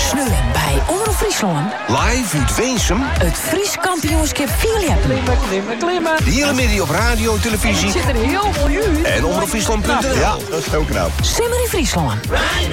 Sneeuwen bij Omroep Friesland. Live uit Weensum. Het Fries kampioenschap Vierleppen. Klimmen. De hele middag op radio, televisie. Zit er heel veel uur. En omroepfriesland.nl. Ja, dat is heel knap. Simmer in Friesland.